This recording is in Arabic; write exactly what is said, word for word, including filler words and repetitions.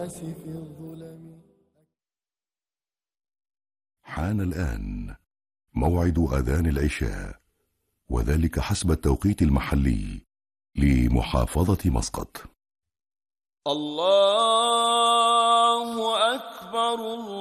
الناس في الظلم. حان الآن موعد أذان العشاء، وذلك حسب التوقيت المحلي لمحافظة مسقط. الله أكبر.